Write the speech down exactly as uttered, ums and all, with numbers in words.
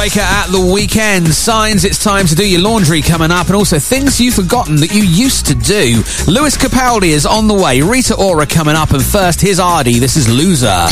Breaker at the weekend. Signs it's time to do your laundry coming up, and also things you've forgotten that you used to do. Lewis Capaldi is on the way. Rita Ora coming up, and first, here's Ardy. This is Loser.